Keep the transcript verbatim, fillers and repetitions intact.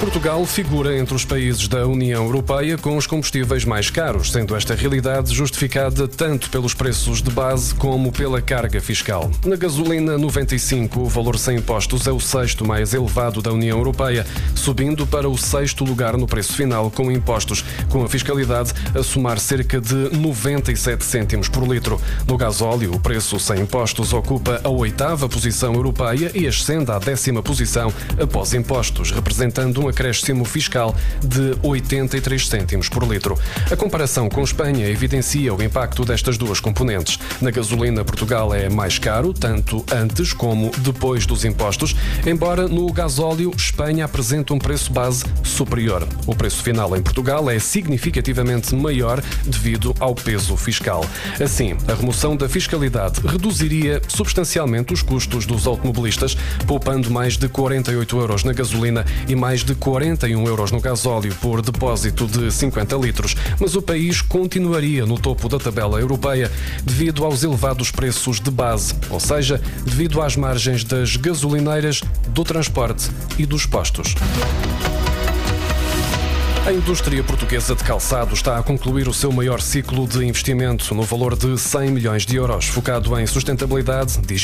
Portugal figura entre os países da União Europeia com os combustíveis mais caros, sendo esta realidade justificada tanto pelos preços de base como pela carga fiscal. Na gasolina noventa e cinco, o valor sem impostos é o sexto mais elevado da União Europeia, subindo para o sexto lugar no preço final com impostos, com a fiscalidade a somar cerca de noventa e sete cêntimos por litro. No gasóleo, o preço sem impostos ocupa a oitava posição europeia e ascende à décima posição após impostos, representando um acréscimo fiscal de oitenta e três cêntimos por litro. A comparação com Espanha evidencia o impacto destas duas componentes. Na gasolina, Portugal é mais caro, tanto antes como depois dos impostos, embora no gasóleo Espanha apresenta um preço base superior. O preço final em Portugal é significativamente maior devido ao peso fiscal. Assim, a remoção da fiscalidade reduziria substancialmente os custos dos automobilistas, poupando mais de quarenta e oito euros na gasolina e mais de quarenta e um euros no gasóleo por depósito de cinquenta litros, mas o país continuaria no topo da tabela europeia devido aos elevados preços de base, ou seja, devido às margens das gasolineiras, do transporte e dos postos. A indústria portuguesa de calçado está a concluir o seu maior ciclo de investimento no valor de cem milhões de euros, focado em sustentabilidade, digitalização